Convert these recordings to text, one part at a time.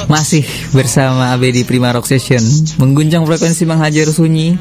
Masih bersama AB di Prima Rock Session, mengguncang frekuensi menghajar sunyi.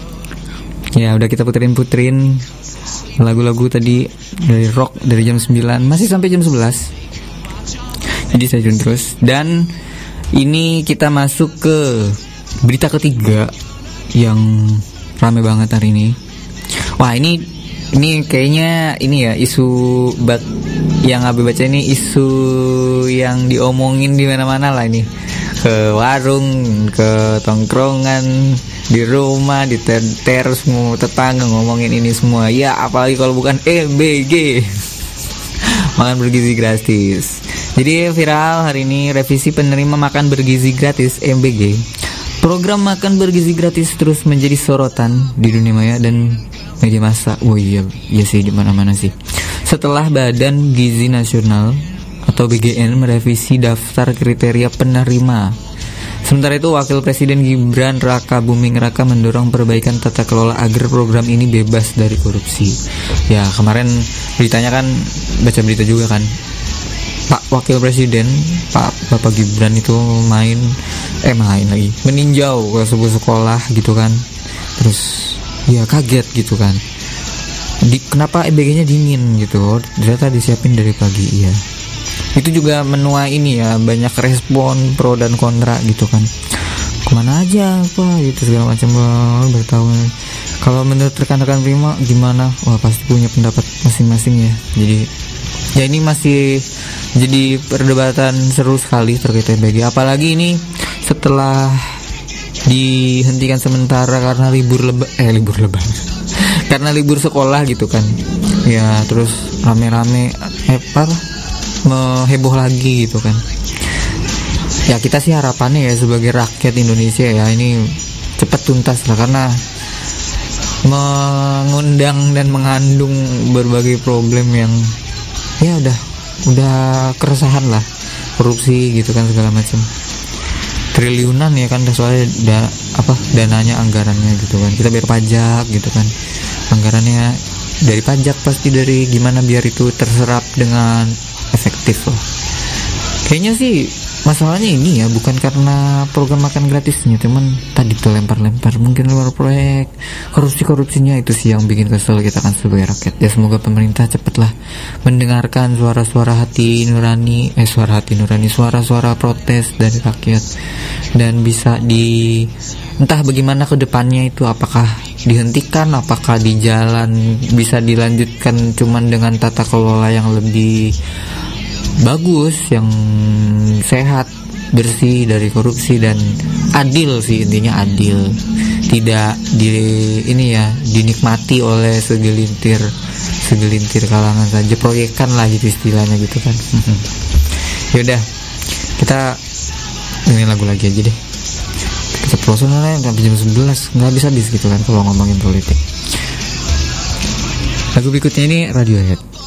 Ya udah kita puterin lagu-lagu tadi dari rock dari jam 9 masih sampai jam 11. Jadi stay tune terus. Dan ini kita masuk ke berita ketiga yang rame banget hari ini. Wah ini kayaknya ini ya isu yang Abi baca ini isu yang diomongin di mana-mana lah ini. Ke warung, ke tongkrongan, di rumah, di terus semua tetangga ngomongin ini semua. Ya apalagi kalau bukan MBG. Makan bergizi gratis. Jadi viral hari ini revisi penerima makan bergizi gratis MBG. Program makan bergizi gratis terus menjadi sorotan di dunia maya dan media massa. Oh iya sih di mana-mana sih. Setelah Badan Gizi Nasional atau BGN merevisi daftar kriteria penerima. Sementara itu Wakil Presiden Gibran Raka Buming Raka mendorong perbaikan tata kelola agar program ini bebas dari korupsi. Ya kemarin beritanya kan baca berita juga kan. Pak Wakil Presiden Bapak Gibran itu main lagi meninjau ke sebuah sekolah gitu kan. Terus ya kaget gitu kan. Kenapa MBG-nya dingin gitu? Ternyata disiapin dari pagi ya. Itu juga menuai ini ya, banyak respon pro dan kontra gitu kan. Kemana aja apa gitu segala macam bertahun. Kalau menurut rekan-rekan Prima gimana? Wah pasti punya pendapat masing-masing ya. Jadi ya ini masih jadi perdebatan seru sekali terkait MBG. Apalagi ini setelah dihentikan sementara karena libur lebaran. Karena libur sekolah gitu kan. Ya terus rame-rame heboh lagi gitu kan. Ya kita sih harapannya ya sebagai rakyat Indonesia ya ini cepat tuntas lah, karena mengundang dan mengandung berbagai problem yang ya udah keresahan lah, korupsi gitu kan segala macam. Triliunan ya kan soalnya dananya, anggarannya gitu kan. Kita bayar pajak gitu kan. Anggarannya dari pajak pasti dari gimana biar itu terserap dengan efektif lah. Kayaknya sih masalahnya ini ya bukan karena program makan gratisnya, cuman tadi tuh lempar-lempar mungkin luar proyek, korupsinya itu sih yang bikin kesel kita kan sebagai rakyat. Ya semoga pemerintah cepatlah mendengarkan suara-suara hati nurani, suara-suara protes dari rakyat, dan bisa entah bagaimana ke depannya itu, apakah dihentikan, apakah di jalan bisa dilanjutkan cuman dengan tata kelola yang lebih bagus, yang sehat, bersih dari korupsi dan adil sih, intinya adil, tidak dinikmati oleh segelintir kalangan saja, proyekan lah gitu istilahnya gitu kan. Yaudah kita dengerin lagu lagi aja deh. Ceplosan sampai jam 11 nggak habis gitu kan kalau ngomongin politik. Lagu berikutnya ini Radiohead.